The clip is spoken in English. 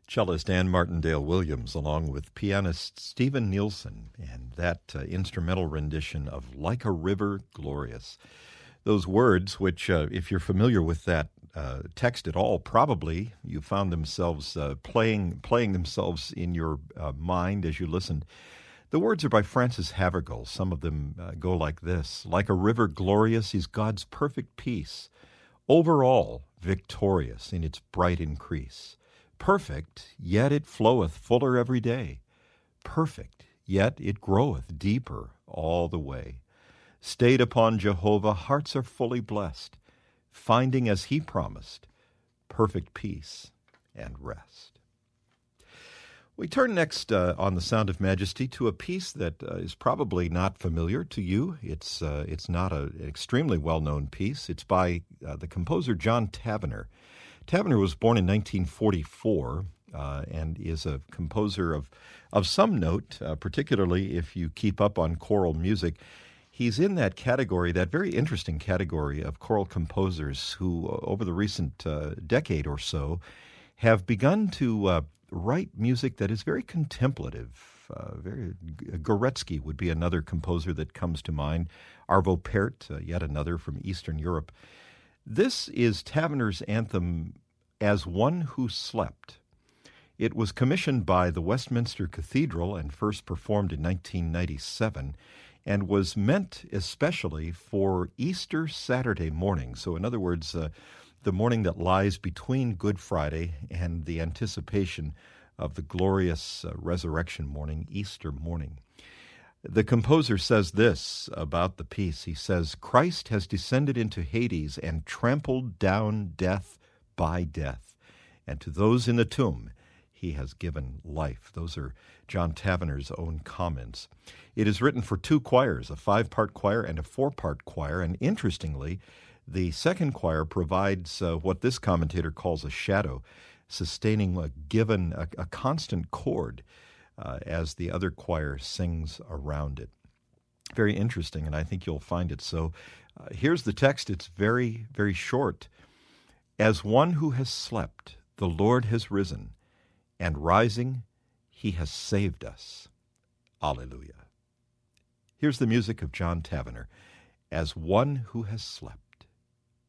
Cellist Ann Martindale Williams, along with pianist Steven Nielsen, and that instrumental rendition of Like a River Glorious. Those words, which, if you're familiar with that text at all, probably you found themselves playing themselves in your mind as you listened. The words are by Francis Havergal. Some of them go like this: Like a river glorious is God's perfect peace, over all victorious in its bright increase. Perfect, yet it floweth fuller every day. Perfect, yet it groweth deeper all the way. Stayed upon Jehovah, hearts are fully blessed, finding as he promised, perfect peace and rest. We turn next on The Sound of Majesty to a piece that is probably not familiar to you. It's not an extremely well-known piece. It's by the composer John Tavener. Tavener was born in 1944 and is a composer of some note, particularly if you keep up on choral music. He's in that category, that very interesting category of choral composers who, over the recent decade or so, have begun to write music that is very contemplative. Goretzky would be another composer that comes to mind. Arvo Pärt, yet another from Eastern Europe. This is Tavener's anthem, As One Who Slept. It was commissioned by the Westminster Cathedral and first performed in 1997 and was meant especially for Easter Saturday morning. So in other words, the morning that lies between Good Friday and the anticipation of the glorious resurrection morning, Easter morning. The composer says this about the piece. He says, Christ has descended into Hades and trampled down death by death, and to those in the tomb he has given life. Those are John Tavener's own comments. It is written for two choirs, a 5-part choir and a 4-part choir, and interestingly, the second choir provides what this commentator calls a shadow, sustaining a constant chord as the other choir sings around it. Very interesting, and I think you'll find it so. Here's the text. It's very, very short. As one who has slept, the Lord has risen, and rising, he has saved us. Alleluia. Here's the music of John Tavener, As One Who Has Slept.